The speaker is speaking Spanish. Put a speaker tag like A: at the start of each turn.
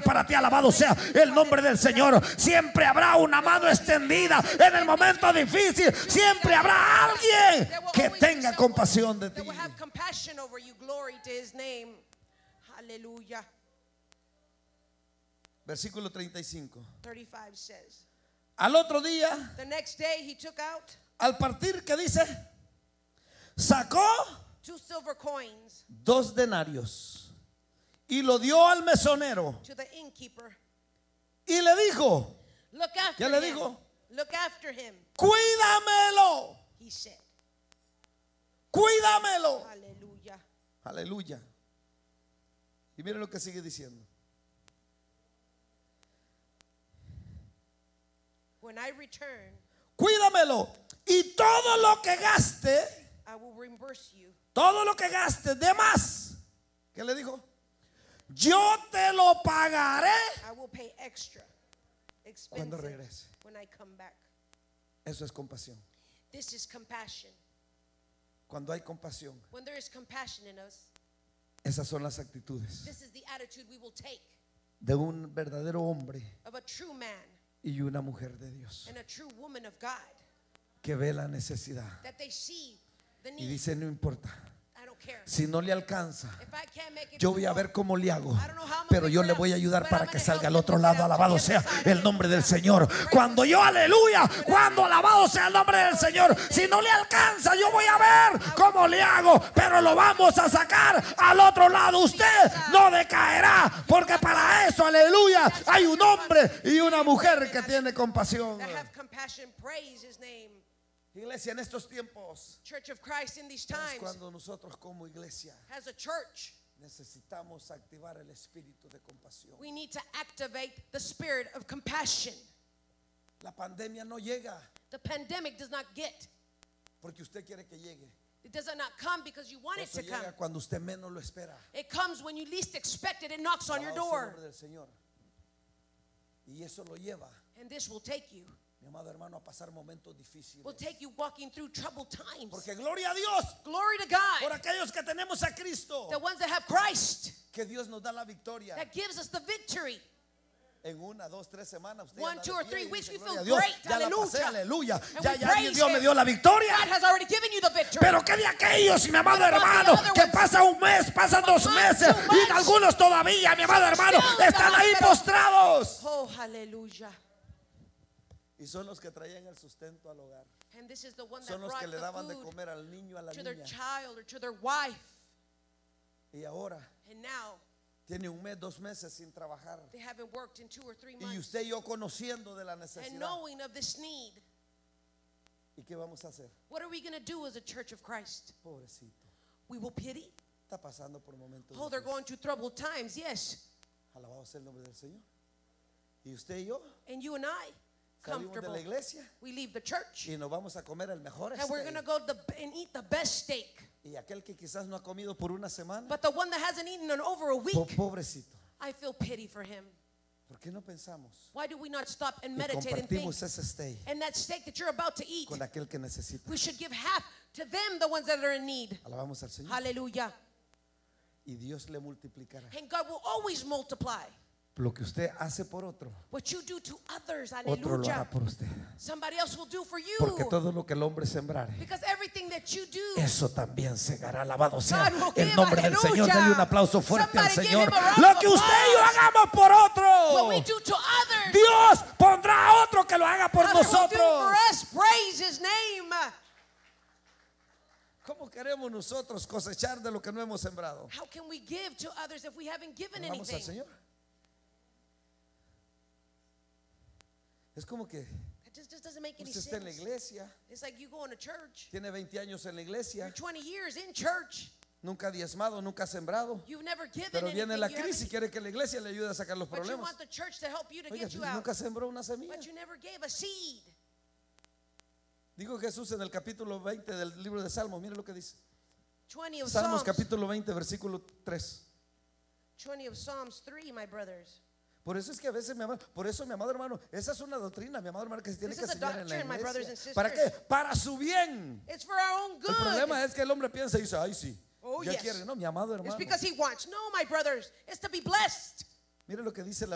A: para ti. Alabado sea el nombre del Señor. Siempre habrá una mano extendida en el momento difícil. Siempre habrá alguien que tenga compasión de ti.
B: Aleluya.
A: Versículo 35.
B: 35 says,
A: al otro día,
B: the next day he took out
A: al partir, ¿qué dice? Sacó
B: 2 silver coins
A: 2 denarios y lo dio al mesonero
B: to the innkeeper.
A: y le dijo,
B: Look after
A: ¿qué le
B: him.
A: dijo?
B: Look after him,
A: Cuídamelo,
B: he said.
A: cuídamelo.
B: Aleluya.
A: Aleluya. Y miren lo que sigue diciendo.
B: When I return,
A: Cuídamelo y todo lo que gaste,
B: I will reimburse you.
A: todo lo que gaste de más, ¿qué le dijo? Yo te lo pagaré
B: I will pay extra
A: cuando
B: expensive
A: regrese.
B: when I come back.
A: Eso es compasión.
B: This is compassion.
A: Cuando hay compasión,
B: When there is compassion in us,
A: esas son las actitudes
B: this is the attitude we will take
A: de un verdadero hombre
B: of a true man
A: y una mujer de Dios
B: and a true woman of God,
A: que ve la necesidad
B: that they see the
A: y
B: need.
A: dice, no importa,
B: I don't care.
A: si no le alcanza,
B: If I can't make it
A: yo
B: to
A: voy
B: the
A: a ver
B: goal,
A: cómo le hago,
B: I don't know how I'm
A: pero
B: gonna
A: yo
B: figure
A: le
B: it
A: voy a
B: out,
A: ayudar
B: but
A: para
B: I'm
A: que
B: gonna
A: salga
B: help
A: al
B: you
A: otro
B: get
A: lado.
B: out to
A: Alabado
B: the
A: sea
B: other side.
A: el nombre del Señor. Cuando yo, aleluya, cuando alabado sea el nombre del Señor, si no le alcanza, yo voy a ver cómo le hago, pero lo vamos a sacar al otro lado. Usted no decaerá, porque para eso, aleluya, hay un hombre y una mujer que tiene compasión.
B: that have compassion, praise his name.
A: Iglesia, en estos tiempos
B: Church of Christ, in these
A: es
B: times,
A: cuando nosotros como iglesia
B: as a church,
A: necesitamos activar el espíritu de compasión.
B: we need to activate the spirit of compassion.
A: La pandemia no llega
B: The pandemic does not get.
A: porque usted quiere que llegue.
B: It does not come because you want it
A: Eso
B: to come.
A: llega cuando usted menos lo espera.
B: It comes when you least expect it. It knocks on your
A: Alabado sea el
B: door.
A: nombre del Señor. Y eso lo lleva,
B: And this will take you,
A: mi amado hermano, a pasar momentos difíciles.
B: will take you walking through troubled times.
A: Porque gloria a Dios
B: Glory to
A: por
B: God.
A: aquellos que tenemos a Cristo,
B: The ones that have Christ,
A: que Dios nos da la victoria.
B: that gives us the victory.
A: En 1, 2, 3 semanas usted
B: 1,
A: anda
B: 2,
A: de
B: or
A: pie
B: 3
A: y
B: weeks,
A: dice,
B: we
A: gloria a
B: feel
A: Dios,
B: great.
A: ya la pasé,
B: Hallelujah.
A: aleluya.
B: And
A: Ya
B: we praise
A: Dios me
B: him.
A: dio la victoria.
B: God has already given you the victory.
A: Pero que de aquellos, mi amado
B: What about the
A: hermano,
B: other
A: que
B: ones?
A: pasa un mes, pasan 2
B: month,
A: meses
B: 2
A: y
B: months.
A: algunos todavía, mi amado hermano,
B: Still in the
A: están ahí
B: hospital.
A: postrados.
B: Oh, hallelujah.
A: Y son los que traían el sustento al hogar.
B: And this is the one that
A: Son los
B: brought
A: que le
B: the
A: daban de
B: food
A: comer al niño, a la
B: to their
A: niña.
B: child or to their wife.
A: Y ahora
B: And now
A: tiene 1 mes, 2 meses sin trabajar.
B: they haven't worked in 2 or 3
A: Y
B: months.
A: usted y yo conociendo de la
B: And
A: necesidad.
B: knowing of this need,
A: ¿Y qué vamos a hacer?
B: what are we going to do as a church of Christ?
A: Pobrecito.
B: We will pity.
A: Está pasando por momentos
B: Oh, they're
A: difíciles.
B: going through troubled times, yes.
A: Alabado sea el nombre del Señor. Y usted y yo
B: And you and I,
A: salimos de la
B: comfortable.
A: iglesia
B: We leave the church
A: y nos vamos a comer el mejor
B: and we're going to
A: steak.
B: go and eat the best steak.
A: Y aquel que quizás no ha comido por una semana,
B: But the one that hasn't eaten in over a week,
A: pobrecito.
B: I feel pity for him.
A: ¿Por qué no pensamos
B: Why do we not stop and
A: y
B: meditate and think?
A: compartimos ese steak
B: And that steak that you're about to eat,
A: con aquel que necesita?
B: we should give half to them, the ones that are in need.
A: Alabamos al Señor.
B: Hallelujah.
A: Y Dios le multiplicará.
B: And God will always multiply.
A: Lo que usted hace por otro,
B: What you do to others,
A: otro lo hará
B: hallelujah,
A: por usted.
B: somebody else will do for you.
A: Porque todo lo que el hombre sembrare,
B: Because everything that you do,
A: eso también segará. Alabado sea
B: God will
A: el
B: give,
A: nombre del
B: aleluya.
A: Señor. Dale un aplauso fuerte al
B: Somebody give
A: Señor.
B: him a round
A: Lo
B: of
A: que usted y yo
B: applause.
A: hagamos por otro,
B: what we do to others,
A: Dios pondrá a otro que lo haga por
B: God will do
A: nosotros.
B: for us. Praise His name.
A: ¿Cómo queremos nosotros cosechar de lo que no hemos sembrado?
B: How can we give to others if we haven't given
A: Vamos al
B: anything?
A: Señor. Es como que
B: It just doesn't make any
A: usted está en la
B: sense.
A: iglesia,
B: It's like you go to church,
A: tiene 20 años en la iglesia,
B: you're 20 years in church,
A: nunca ha diezmado, nunca ha sembrado,
B: you've never given
A: pero
B: anything,
A: viene la
B: you haven't-
A: crisis y quiere que la iglesia le ayude a sacar los
B: but you
A: problemas.
B: want the church to help you to
A: Oiga,
B: get you out,
A: nunca sembró una semilla.
B: but you never gave a seed.
A: Dijo Jesús en el capítulo 20 del libro de Salmos, mire lo que dice.
B: 20 of
A: Salmos
B: Psalms,
A: capítulo 20, versículo 3.
B: 20 of Psalms 3, my brothers.
A: Por eso es que a veces, por eso, mi amado hermano, esa es una doctrina, mi amado hermano, que se tiene
B: This
A: que
B: is a
A: enseñar en la
B: doctrine, my brothers
A: iglesia.
B: and
A: ¿Para qué?
B: sisters.
A: Para su bien.
B: It's for our own
A: El
B: good.
A: problema es que el hombre piensa y dice, ay sí,
B: Oh,
A: ya
B: yes.
A: quiere, no, mi amado
B: It's
A: hermano.
B: because he wants. No, my brothers, it's to be blessed.
A: Mire lo que dice la